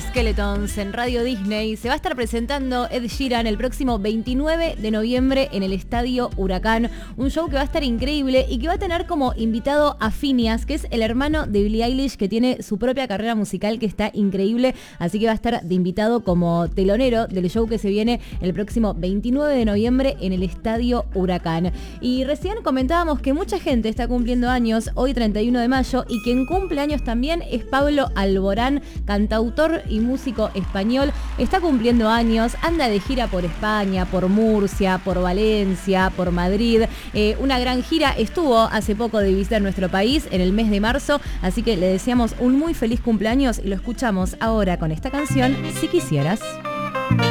Skeletons en Radio Disney. Se va a estar presentando Ed Sheeran el próximo 29 de noviembre en el Estadio Huracán. Un show que va a estar increíble y que va a tener como invitado a Phineas, que es el hermano de Billie Eilish, que tiene su propia carrera musical que está increíble. Así que va a estar de invitado como telonero del show que se viene el próximo 29 de noviembre en el Estadio Huracán. Y recién comentábamos que mucha gente está cumpliendo años hoy 31 de mayo y quien cumple años también es Pablo Alborán, cantautor y músico español. Está cumpliendo años, anda de gira por España, por Murcia, por Valencia, por Madrid. Una gran gira, estuvo hace poco de visita en nuestro país en el mes de marzo, así que le deseamos un muy feliz cumpleaños y lo escuchamos ahora con esta canción, Si Quisieras.